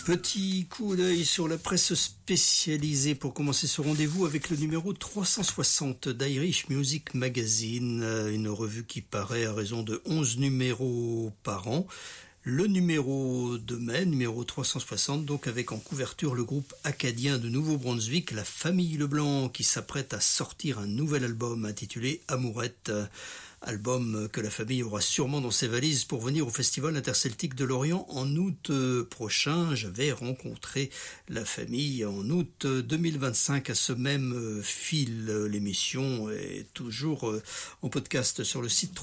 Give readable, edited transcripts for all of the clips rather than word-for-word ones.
Petit coup d'œil sur la presse spécialisée pour commencer ce rendez-vous avec le numéro 360 d'Irish Music Magazine, une revue qui paraît à raison de 11 numéros par an. Le numéro de mai, numéro 360, donc avec en couverture le groupe acadien de Nouveau-Brunswick, la Famille Leblanc, qui s'apprête à sortir un nouvel album intitulé Amourette. Album que la famille aura sûrement dans ses valises pour venir au Festival interceltique de Lorient en août prochain. J'avais rencontré la famille en août 2025 à ce même fil. L'émission est toujours en podcast sur le site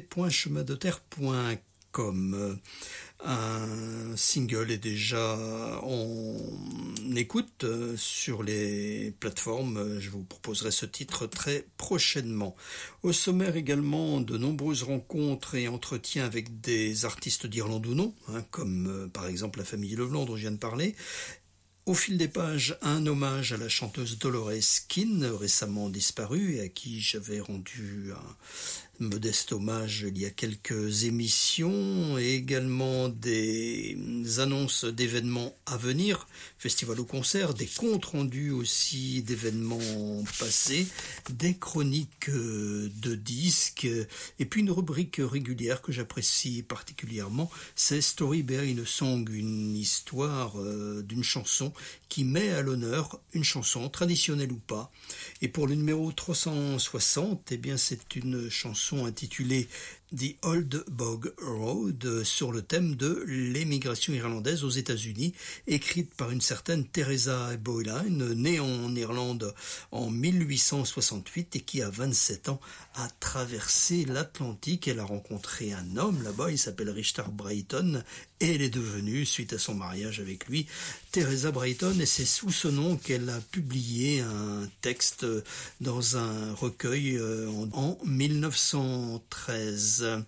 www.chemindeterre.com. Un single est déjà en écoute sur les plateformes. Je vous proposerai ce titre très prochainement. Au sommaire également, de nombreuses rencontres et entretiens avec des artistes d'Irlande ou non, comme par exemple la famille Leblanc dont je viens de parler. Au fil des pages, un hommage à la chanteuse Dolores Keane, récemment disparue, et à qui j'avais rendu un modeste hommage il y a quelques émissions, et également des annonces d'événements à venir, festival ou concert, des comptes rendus aussi d'événements passés, des chroniques de disques, et puis une rubrique régulière que j'apprécie particulièrement, c'est Story Behind a Song, une histoire d'une chanson qui met à l'honneur une chanson, traditionnelle ou pas. Et pour le numéro 360, eh bien c'est une chanson intitulée The Old Bog Road sur le thème de l'émigration irlandaise aux États-Unis, écrite par une certaine Teresa Boylan, née en Irlande en 1868 et qui à 27 ans a traversé l'Atlantique. Elle a rencontré un homme là-bas, il s'appelle Richard Brayton, et elle est devenue, suite à son mariage avec lui, Teresa Brayton, et c'est sous ce nom qu'elle a publié un texte dans un recueil en 1913.